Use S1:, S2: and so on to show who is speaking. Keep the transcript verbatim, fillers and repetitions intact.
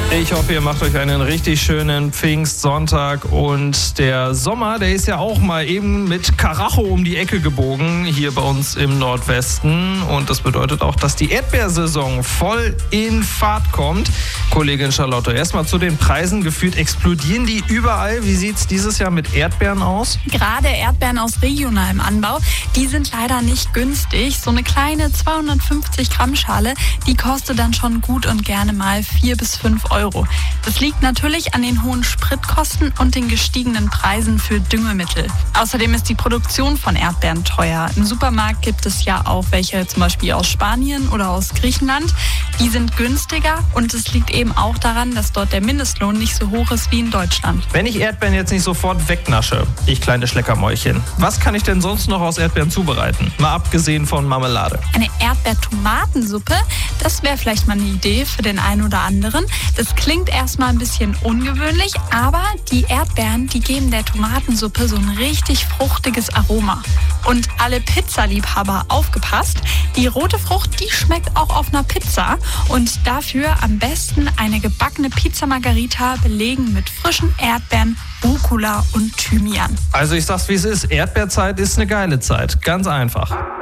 S1: Ich hoffe, ihr macht euch einen richtig schönen Pfingstsonntag und der Sommer, der ist ja auch mal eben mit Karacho um die Ecke gebogen hier bei uns im Nordwesten und das bedeutet auch, dass die Erdbeersaison voll in Fahrt kommt. Kollegin Charlotte, erstmal zu den Preisen, gefühlt explodieren die überall. Wie sieht es dieses Jahr mit Erdbeeren aus?
S2: Gerade Erdbeeren aus regionalem Anbau, die sind leider nicht günstig. So eine kleine zweihundertfünfzig Gramm Schale, die kostet dann schon gut und gerne mal vier bis fünf Euro. Das liegt natürlich an den hohen Spritkosten und den gestiegenen Preisen für Düngemittel. Außerdem ist die Produktion von Erdbeeren teuer. Im Supermarkt gibt es ja auch welche zum Beispiel aus Spanien oder aus Griechenland. Die sind günstiger und es liegt eben auch daran, dass dort der Mindestlohn nicht so hoch ist wie in Deutschland.
S1: Wenn ich Erdbeeren jetzt nicht sofort wegnasche, ich kleine Schleckermäulchen, was kann ich denn sonst noch aus Erdbeeren zubereiten? Mal abgesehen von Marmelade.
S2: Eine Erdbeertomatensuppe, das wäre vielleicht mal eine Idee für den einen oder anderen. Das klingt erstmal ein bisschen ungewöhnlich, aber die Erdbeeren, die geben der Tomatensuppe so ein richtig fruchtiges Aroma. Und alle Pizzaliebhaber aufgepasst, die rote Frucht, die schmeckt auch auf einer Pizza. Und dafür am besten eine gebackene Pizza Margherita belegen mit frischen Erdbeeren, Rucola und Thymian.
S1: Also ich sag's wie es ist, Erdbeerzeit ist eine geile Zeit, ganz einfach.